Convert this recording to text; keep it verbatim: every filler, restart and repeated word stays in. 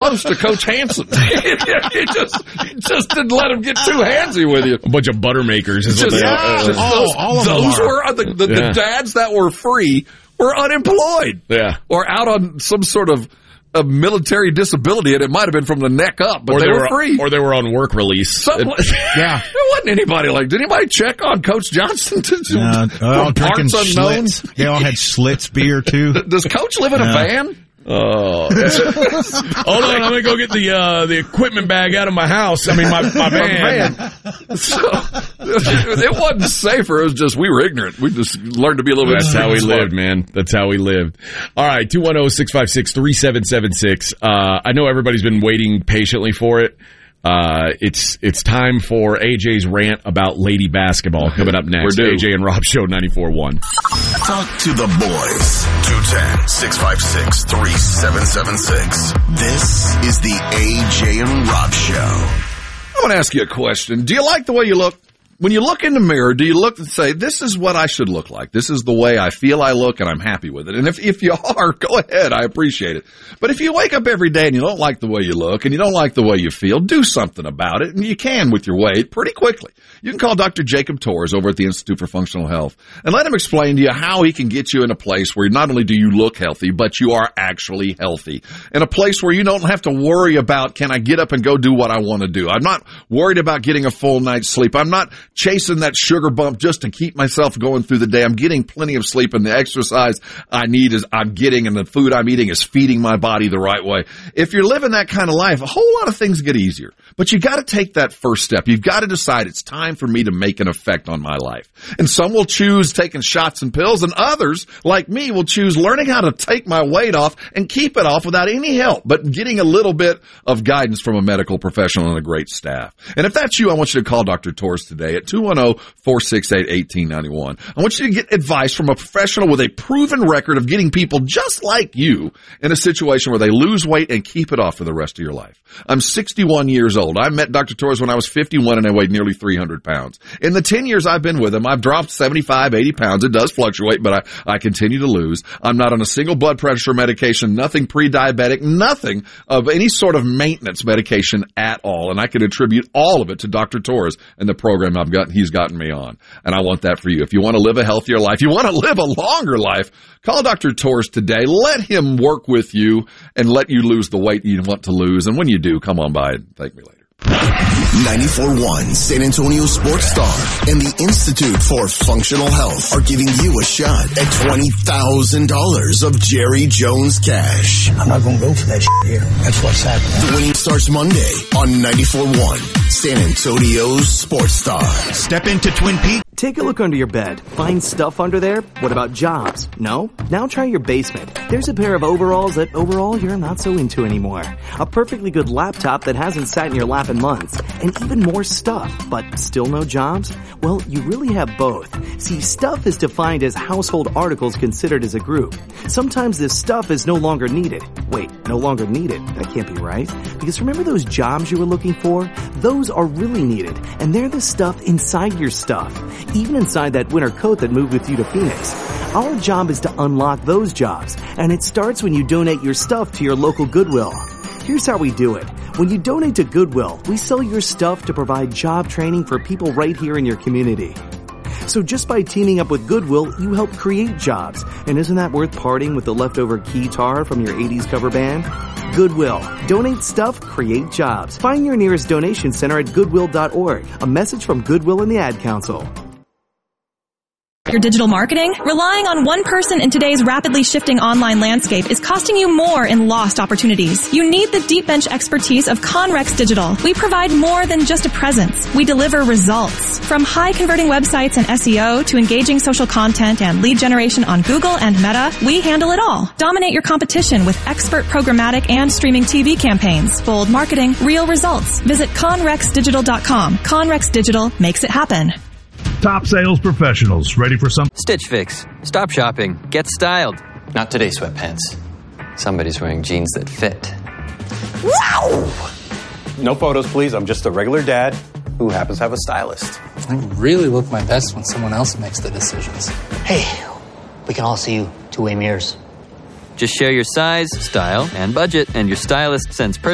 close to Coach Hansen. he, just, he just didn't let him get too handsy with you. A bunch of butter makers. Is Just, what they yeah, are. just Oh, those all of them those are. were the, the, Yeah. the dads that were free were unemployed. Yeah. Or out on some sort of a military disability, and it might have been from the neck up, but Or they, they were free. Or they were on work release. Something like- Yeah. There wasn't anybody like, did anybody check on Coach Johnson? To, Uh, all from drinking parts unknown? Schlitz. They all had Schlitz beer, too. Does Coach live in a Yeah. van? Oh, hold on! I'm gonna go get the uh, the equipment bag out of my house. I mean, my my van. So, it wasn't safer. It was just we were ignorant. We just learned to be a little bit. That's how we smart. lived, man. That's how we lived. All right, two one zero, six five six, three seven seven six. Uh, I know everybody's been waiting patiently for it. Uh, it's it's time for A J's rant about lady basketball coming up next. We're due. A J and Rob Show ninety-four point one. Talk to the boys. two one zero, six five six, three seven seven six. This is the A J and Rob Show. I want to ask you a question. Do you like the way you look? When you look in the mirror, do you look and say, this is what I should look like? This is the way I feel I look, and I'm happy with it. And if, if you are, go ahead. I appreciate it. But if you wake up every day and you don't like the way you look and you don't like the way you feel, do something about it. And you can with your weight pretty quickly. You can call Doctor Jacob Torres over at the Institute for Functional Health and let him explain to you how he can get you in a place where not only do you look healthy, but you are actually healthy. In a place where you don't have to worry about, can I get up and go do what I want to do? I'm not worried about getting a full night's sleep. I'm not chasing that sugar bump just to keep myself going through the day. I'm getting plenty of sleep, and the exercise I need is I'm getting, and the food I'm eating is feeding my body the right way. If you're living that kind of life, a whole lot of things get easier. But you got to take that first step. You've got to decide it's time for me to make an effect on my life. And some will choose taking shots and pills, and others, like me, will choose learning how to take my weight off and keep it off without any help, but getting a little bit of guidance from a medical professional and a great staff. And if that's you, I want you to call Doctor Torres today at two one zero, four six eight, one eight nine one. I want you to get advice from a professional with a proven record of getting people just like you in a situation where they lose weight and keep it off for the rest of your life. I'm sixty-one years old. I met Doctor Torres when I was fifty-one and I weighed nearly three hundred pounds. In the ten years I've been with him, I've dropped seventy-five, eighty pounds. It does fluctuate, but I, I continue to lose. I'm not on a single blood pressure medication, nothing pre-diabetic, nothing of any sort of maintenance medication at all. And I can attribute all of it to Doctor Torres and the program I've got, he's gotten me on. And I want that for you. If you want to live a healthier life, you want to live a longer life, call Doctor Torres today. Let him work with you and let you lose the weight you want to lose. And when you do, come on by and thank me later. ninety-four point one San Antonio Sports Star and the Institute for Functional Health are giving you a shot at twenty thousand dollars of Jerry Jones cash. I'm not going to go for that shit here. That's what's happening. The winning starts Monday on ninety-four point one San Antonio's Sports Star. Step into Twin Peaks. Take a look under your bed. Find stuff under there? What about jobs? No? Now try your basement. There's a pair of overalls that overall you're not so into anymore. A perfectly good laptop that hasn't sat in your lap in months. And even more stuff, but still no jobs? Well, you really have both. See, stuff is defined as household articles considered as a group. Sometimes this stuff is no longer needed. Wait, no longer needed? That can't be right. Because remember those jobs you were looking for? Those are really needed. And they're the stuff inside your stuff. Even inside that winter coat that moved with you to Phoenix. Our job is to unlock those jobs, and it starts when you donate your stuff to your local Goodwill. Here's how we do it. When you donate to Goodwill, we sell your stuff to provide job training for people right here in your community. So just by teaming up with Goodwill, you help create jobs. And isn't that worth parting with the leftover keytar from your eighties cover band? Goodwill. Donate stuff, create jobs. Find your nearest donation center at goodwill dot org. A message from Goodwill and the Ad Council. Your digital marketing? Relying on one person in today's rapidly shifting online landscape is costing you more in lost opportunities. You need the deep bench expertise of Conrex Digital. We provide more than just a presence. We deliver results. From high converting websites and S E O to engaging social content and lead generation on Google and Meta, we handle it all. Dominate your competition with expert programmatic and streaming T V campaigns. Bold marketing, real results. Visit conrex digital dot com. Conrex Digital makes it happen. Top sales professionals, ready for some Stitch Fix. Stop shopping. Get styled. Not today, sweatpants. Somebody's wearing jeans that fit. Wow! No photos, please. I'm just a regular dad who happens to have a stylist. I really look my best when someone else makes the decisions. Hey, we can all see you two-way mirrors. Just share your size, style, and budget, and your stylist sends